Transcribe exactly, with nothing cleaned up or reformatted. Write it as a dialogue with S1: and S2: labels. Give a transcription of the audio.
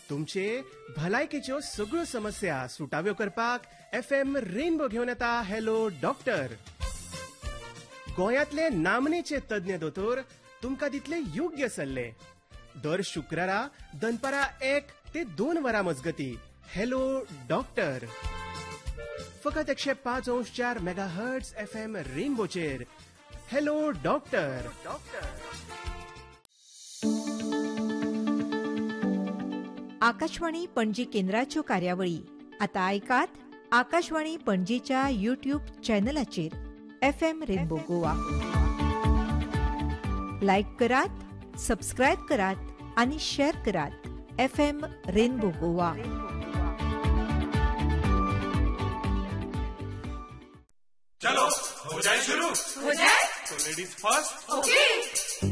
S1: तुमचे भलायकेच्यो सगळ्यो समस्या सुटाव्यो करपाक एफ एम रेनबो घेवन येता हॅलो डॉक्टर. गोंयांतले नामनेचे तज्ञ दोतोर तुमकां दितले योग्य सल्ले. दर शुक्रारा दनपारा एक ते दोन वरां मजगती हॅलो डॉक्टर. फकत एकशे पाच अंश चार mega hertz F M रेनबोचेर hello doctor.
S2: Akashvani Panaji केंद्राच्यो कार्यावळी आता आयकात Akashvani पणजीच्या YouTube चॅनलाचेर F M rainbow Goa. लायक करात, सबस्क्रायब करात आणि शेअर करात एफ एम रेनबो गोवा.
S3: चलो हो जाए शुरू.
S4: हो जाए
S3: तो लेडीज फर्स्ट.
S4: ओके.